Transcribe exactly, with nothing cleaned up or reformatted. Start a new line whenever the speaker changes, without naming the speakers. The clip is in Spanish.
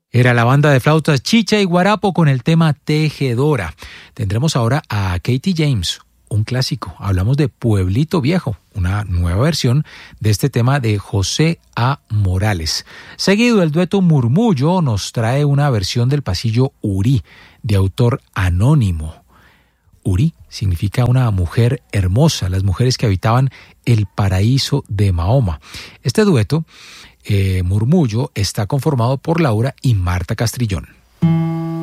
Era la banda de flautas Chicha y Guarapo con el tema Tejedora. Tendremos ahora a Katie James, un clásico. Hablamos de Pueblito Viejo, una nueva versión de este tema de José A. Morales. Seguido, el dueto Murmullo nos trae una versión del pasillo Uri, de autor anónimo. Uri significa una mujer hermosa, las mujeres que habitaban el paraíso de Mahoma. Este dueto, eh, Murmullo, está conformado por Laura y Marta Castrillón.